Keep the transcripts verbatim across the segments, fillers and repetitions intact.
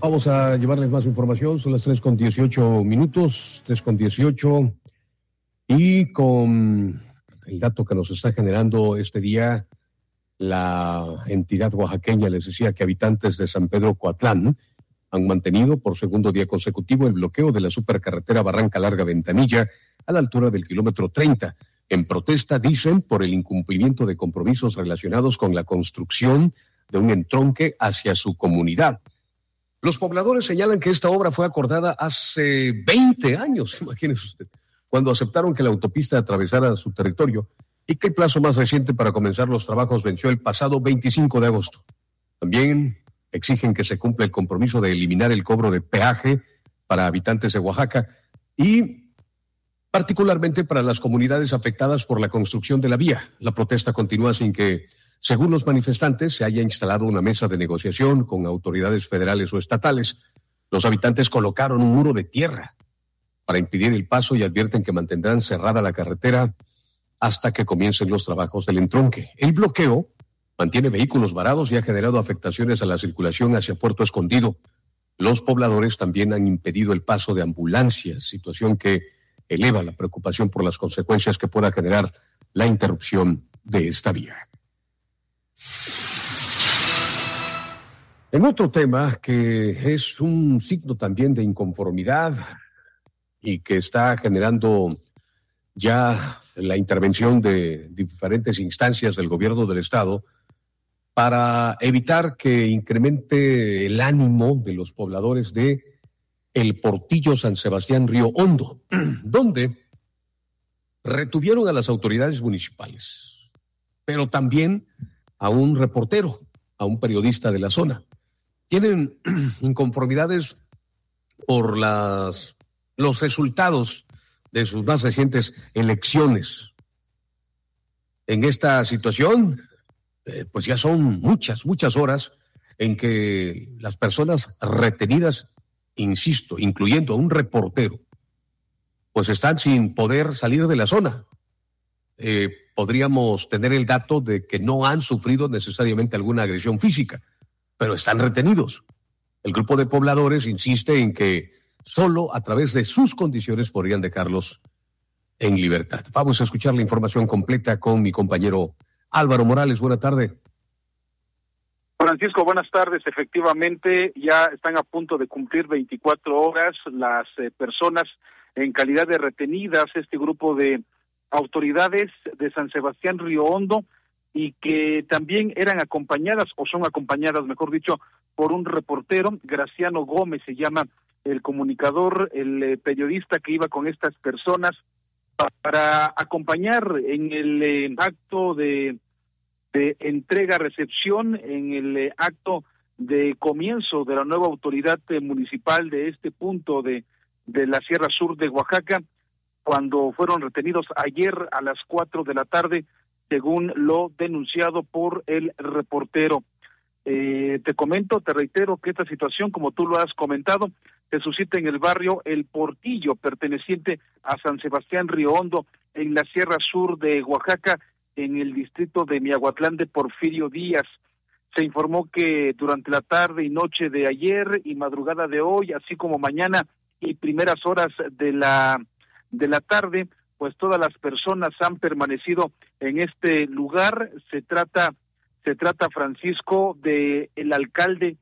Vamos a llevarles más información, son las tres con dieciocho minutos, tres con dieciocho, y con el dato que nos está generando este día la entidad oaxaqueña, les decía que habitantes de San Pedro Coatlán han mantenido por segundo día consecutivo el bloqueo de la supercarretera Barranca Larga-Ventanilla a la altura del kilómetro treinta, en protesta, dicen, por el incumplimiento de compromisos relacionados con la construcción de un entronque hacia su comunidad. Los pobladores señalan que esta obra fue acordada hace veinte años, imagínese usted, cuando aceptaron que la autopista atravesara su territorio, y que el plazo más reciente para comenzar los trabajos venció el pasado veinticinco de agosto. También exigen que se cumpla el compromiso de eliminar el cobro de peaje para habitantes de Oaxaca y particularmente para las comunidades afectadas por la construcción de la vía. La protesta continúa sin que, según los manifestantes, se haya instalado una mesa de negociación con autoridades federales o estatales. Los habitantes colocaron un muro de tierra para impedir el paso y advierten que mantendrán cerrada la carretera hasta que comiencen los trabajos del entronque. El bloqueo mantiene vehículos varados y ha generado afectaciones a la circulación hacia Puerto Escondido. Los pobladores también han impedido el paso de ambulancias, situación que eleva la preocupación por las consecuencias que pueda generar la interrupción de esta vía. En otro tema que es un signo también de inconformidad y que está generando ya la intervención de diferentes instancias del gobierno del estado para evitar que incremente el ánimo de los pobladores de el Portillo San Sebastián Río Hondo, donde retuvieron a las autoridades municipales, pero también a un reportero, a un periodista de la zona. Tienen inconformidades por las, los resultados de sus más recientes elecciones. En esta situación, eh, pues ya son muchas, muchas horas en que las personas retenidas, insisto, incluyendo a un reportero, pues están sin poder salir de la zona. Eh, podríamos tener el dato de que no han sufrido necesariamente alguna agresión física, pero están retenidos. El grupo de pobladores insiste en que solo a través de sus condiciones podrían dejarlos en libertad. Vamos a escuchar la información completa con mi compañero Álvaro Morales. Buena tarde. Francisco, buenas tardes. Efectivamente, ya están a punto de cumplir veinticuatro horas las eh, personas en calidad de retenidas, este grupo de autoridades de San Sebastián Río Hondo, y que también eran acompañadas, o son acompañadas, mejor dicho, por un reportero. Graciano Gómez se llama el comunicador, el eh, periodista que iba con estas personas pa- para acompañar en el eh, acto de, de entrega-recepción, en el eh, acto de comienzo de la nueva autoridad eh, municipal de este punto de, de la Sierra Sur de Oaxaca, cuando fueron retenidos ayer a las cuatro de la tarde, según lo denunciado por el reportero. Eh, te comento, te reitero que esta situación, como tú lo has comentado, se suscita en el barrio El Portillo, perteneciente a San Sebastián Río Hondo, en la Sierra Sur de Oaxaca, en el distrito de Miahuatlán de Porfirio Díaz. Se informó que durante la tarde y noche de ayer y madrugada de hoy, así como mañana y primeras horas de la de la tarde, pues todas las personas han permanecido en este lugar. Se trata se trata Francisco de el alcalde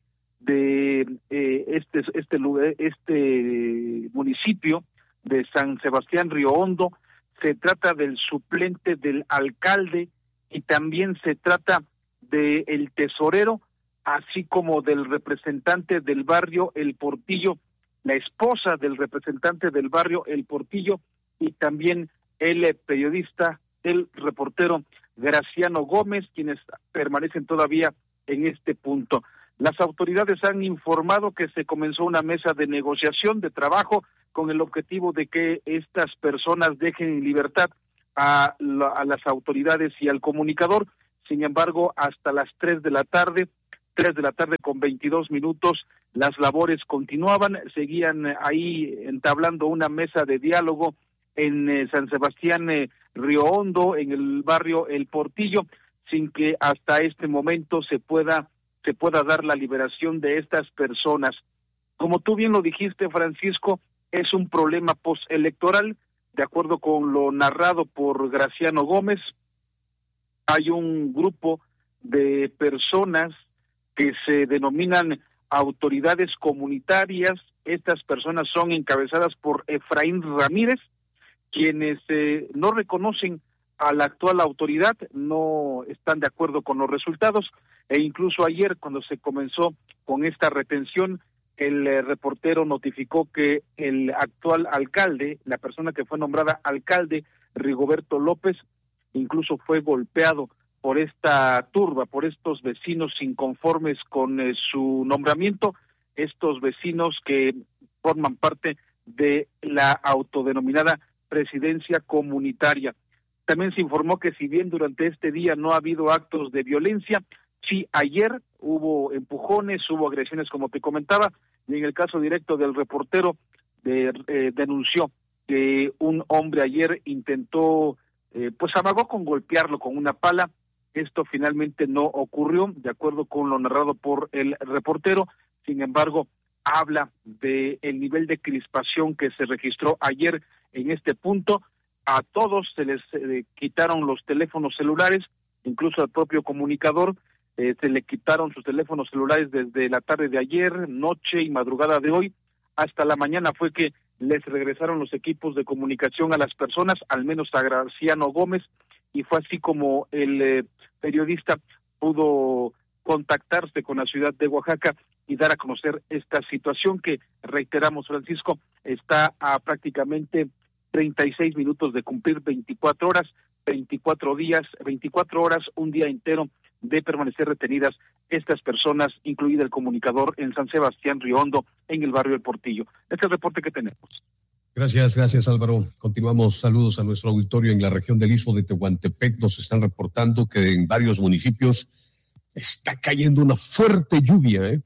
de eh, este este lugar, este municipio de San Sebastián Río Hondo. Se trata del suplente del alcalde y también se trata de el tesorero, así como del representante del barrio El Portillo, la esposa del representante del barrio El Portillo, y también el periodista, el reportero Graciano Gómez, quienes permanecen todavía en este punto. Las autoridades han informado que se comenzó una mesa de negociación, de trabajo, con el objetivo de que estas personas dejen en libertad a, la, a las autoridades y al comunicador. Sin embargo, hasta las tres de la tarde, tres de la tarde con veintidós minutos, las labores continuaban, seguían ahí entablando una mesa de diálogo en eh, San Sebastián eh, Río Hondo, en el barrio El Portillo, sin que hasta este momento se pueda se pueda dar la liberación de estas personas. Como tú bien lo dijiste, Francisco, es un problema postelectoral. De acuerdo con lo narrado por Graciano Gómez, hay un grupo de personas que se denominan autoridades comunitarias. Estas personas son encabezadas por Efraín Ramírez, quienes eh, no reconocen a la actual autoridad, no están de acuerdo con los resultados, e incluso ayer, cuando se comenzó con esta retención, el eh, reportero notificó que el actual alcalde, la persona que fue nombrada alcalde, Rigoberto López, incluso fue golpeado por esta turba, por estos vecinos inconformes con eh, su nombramiento, estos vecinos que forman parte de la autodenominada presidencia comunitaria. También se informó que si bien durante este día no ha habido actos de violencia, sí ayer hubo empujones, hubo agresiones, como te comentaba, y en el caso directo del reportero de, eh, denunció que un hombre ayer intentó, eh, pues amagó con golpearlo con una pala. Esto finalmente no ocurrió, de acuerdo con lo narrado por el reportero. Sin embargo, habla de el nivel de crispación que se registró ayer en este punto. A todos se les eh, quitaron los teléfonos celulares, incluso al propio comunicador, eh, se le quitaron sus teléfonos celulares desde la tarde de ayer, noche y madrugada de hoy, hasta la mañana fue que les regresaron los equipos de comunicación a las personas, al menos a Graciano Gómez, y fue así como el eh, periodista pudo contactarse con la ciudad de Oaxaca y dar a conocer esta situación que, reiteramos, Francisco, está a prácticamente treinta y seis minutos de cumplir veinticuatro horas, veinticuatro días, veinticuatro horas, un día entero de permanecer retenidas estas personas, incluido el comunicador en San Sebastián Río Hondo, en el barrio del Portillo. Este es el reporte que tenemos. Gracias, gracias Álvaro. Continuamos, saludos a nuestro auditorio en la región del Istmo de Tehuantepec. Nos están reportando que en varios municipios está cayendo una fuerte lluvia, ¿eh?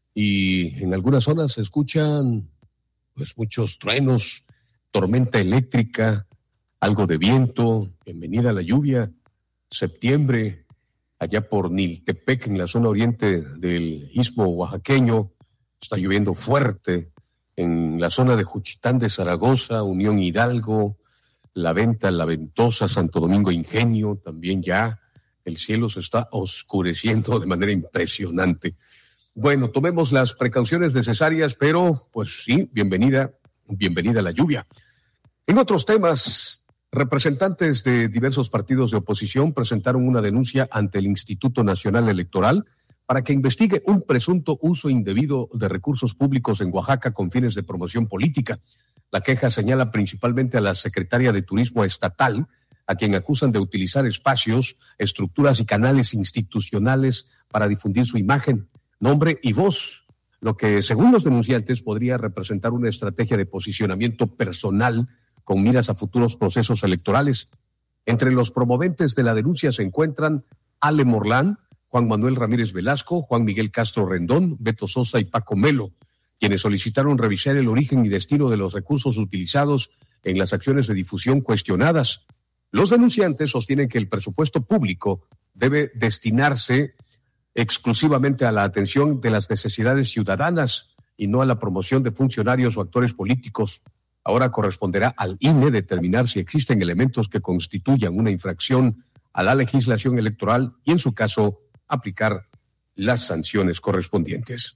Y en algunas zonas se escuchan pues muchos truenos, tormenta eléctrica, algo de viento. Bienvenida a la lluvia. Septiembre, allá por Niltepec, en la zona oriente del Istmo oaxaqueño, está lloviendo fuerte. En la zona de Juchitán de Zaragoza, Unión Hidalgo, La Venta, La Ventosa, Santo Domingo Ingenio, también ya el cielo se está oscureciendo de manera impresionante. Bueno, tomemos las precauciones necesarias, pero pues sí, bienvenida, bienvenida a la lluvia. En otros temas, representantes de diversos partidos de oposición presentaron una denuncia ante el Instituto Nacional Electoral para que investigue un presunto uso indebido de recursos públicos en Oaxaca con fines de promoción política. La queja señala principalmente a la secretaria de Turismo estatal, a quien acusan de utilizar espacios, estructuras y canales institucionales para difundir su imagen, nombre y voz, lo que, según los denunciantes, podría representar una estrategia de posicionamiento personal con miras a futuros procesos electorales. Entre los promoventes de la denuncia se encuentran Ale Morlán, Juan Manuel Ramírez Velasco, Juan Miguel Castro Rendón, Beto Sosa y Paco Melo, quienes solicitaron revisar el origen y destino de los recursos utilizados en las acciones de difusión cuestionadas. Los denunciantes sostienen que el presupuesto público debe destinarse exclusivamente a la atención de las necesidades ciudadanas y no a la promoción de funcionarios o actores políticos. Ahora corresponderá al I N E determinar si existen elementos que constituyan una infracción a la legislación electoral y, en su caso, aplicar las sanciones correspondientes.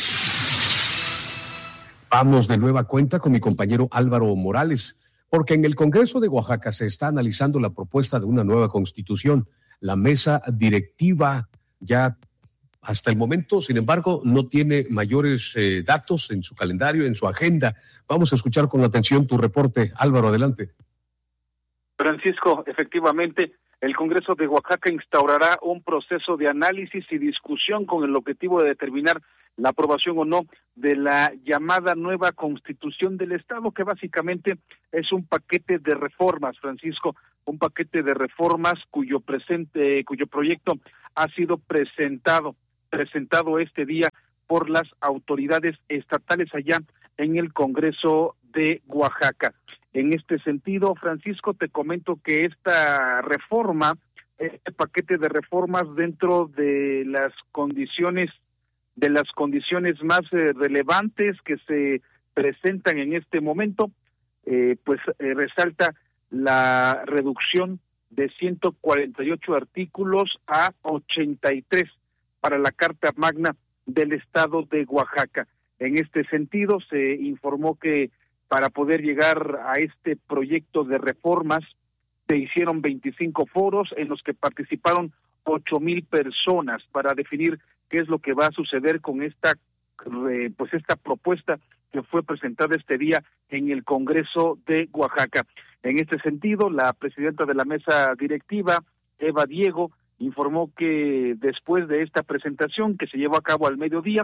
Vamos de nueva cuenta con mi compañero Álvaro Morales, porque en el Congreso de Oaxaca se está analizando la propuesta de una nueva constitución. La mesa directiva ya hasta el momento, sin embargo, no tiene mayores eh, datos en su calendario, en su agenda. Vamos a escuchar con atención tu reporte. Álvaro, adelante. Francisco, efectivamente, el Congreso de Oaxaca instaurará un proceso de análisis y discusión con el objetivo de determinar la aprobación o no de la llamada nueva Constitución del Estado, que básicamente es un paquete de reformas, Francisco, un paquete de reformas cuyo presente, cuyo proyecto ha sido presentado, presentado este día por las autoridades estatales allá en el Congreso de Oaxaca. En este sentido, Francisco, te comento que esta reforma, este paquete de reformas dentro de las condiciones de las condiciones más eh, relevantes que se presentan en este momento, eh, pues eh, resalta la reducción de ciento cuarenta y ocho artículos a ochenta y tres para la Carta Magna del Estado de Oaxaca. En este sentido, se informó que para poder llegar a este proyecto de reformas, se hicieron veinticinco foros en los que participaron ocho mil personas para definir qué es lo que va a suceder con esta, eh, pues esta propuesta que fue presentada este día en el Congreso de Oaxaca. En este sentido, la presidenta de la mesa directiva, Eva Diego, informó que después de esta presentación que se llevó a cabo al mediodía,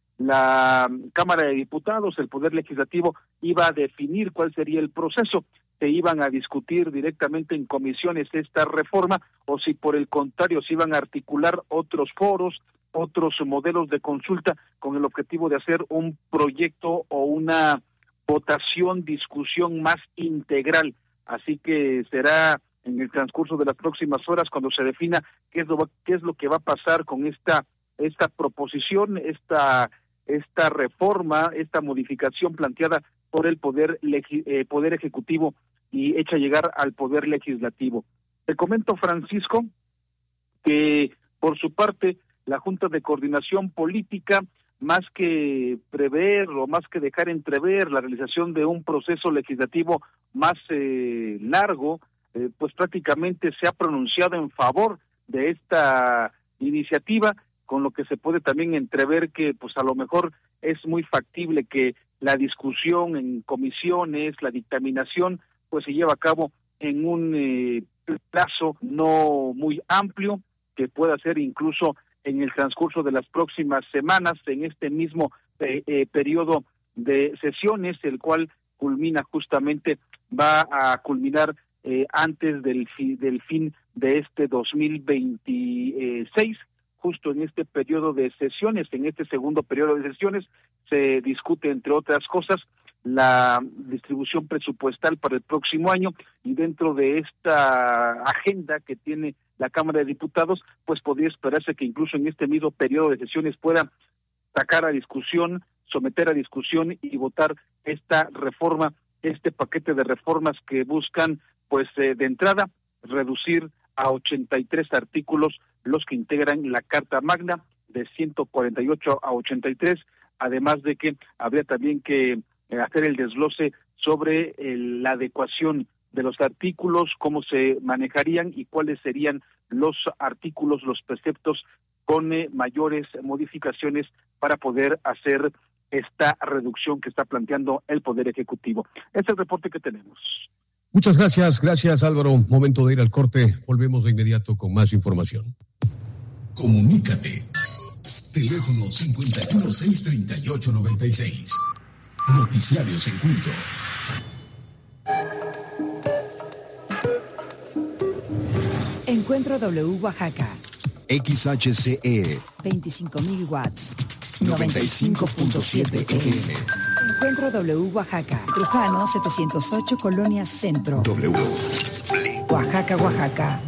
la Cámara de Diputados, el Poder Legislativo, iba a definir cuál sería el proceso. Se iban a discutir directamente en comisiones esta reforma, o si por el contrario se iban a articular otros foros, otros modelos de consulta con el objetivo de hacer un proyecto o una votación, discusión más integral. Así que será en el transcurso de las próximas horas cuando se defina qué es lo, qué es lo que va a pasar con esta esta proposición, esta esta reforma, esta modificación planteada por el poder legi- eh, poder ejecutivo y hecha llegar al poder legislativo. Te comento, Francisco, que por su parte la Junta de Coordinación Política, más que prever o más que dejar entrever la realización de un proceso legislativo más eh, largo, eh, pues prácticamente se ha pronunciado en favor de esta iniciativa, con lo que se puede también entrever que pues a lo mejor es muy factible que la discusión en comisiones, la dictaminación, pues se lleva a cabo en un eh, plazo no muy amplio, que pueda ser incluso en el transcurso de las próximas semanas, en este mismo eh, eh, periodo de sesiones, el cual culmina justamente, va a culminar eh, antes del, fi- del fin de este dos mil veintiséis, justo en este periodo de sesiones, en este segundo periodo de sesiones, se discute, entre otras cosas, la distribución presupuestal para el próximo año, y dentro de esta agenda que tiene la Cámara de Diputados, pues podría esperarse que incluso en este mismo periodo de sesiones pueda sacar a discusión, someter a discusión y votar esta reforma, este paquete de reformas que buscan, pues eh, de entrada, reducir a ochenta y tres artículos los que integran la Carta Magna, de ciento cuarenta y ocho a ochenta y tres, además de que habría también que eh, hacer el desglose sobre eh, la adecuación de los artículos, cómo se manejarían y cuáles serían los artículos, los preceptos con eh, mayores modificaciones para poder hacer esta reducción que está planteando el Poder Ejecutivo. Este es el reporte que tenemos. Muchas gracias, gracias Álvaro. Momento de ir al corte. Volvemos de inmediato con más información. Comunícate. Teléfono cincuenta y uno, seiscientos treinta y ocho, noventa y seis. Noticiarios Encuentro. Encuentro W Oaxaca. X H C E veinticinco mil watts. noventa y cinco punto siete F M. Encuentro W Oaxaca. Trujano setecientos ocho, Colonia Centro. W. Oaxaca, Oaxaca.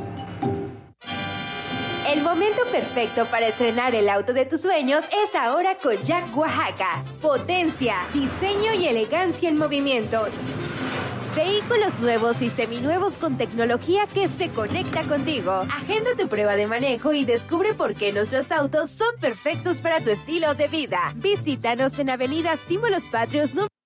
El momento perfecto para estrenar el auto de tus sueños es ahora con Jack Oaxaca. Potencia, diseño y elegancia en movimiento. Vehículos nuevos y seminuevos con tecnología que se conecta contigo. Agenda tu prueba de manejo y descubre por qué nuestros autos son perfectos para tu estilo de vida. Visítanos en Avenida Símbolos Patrios número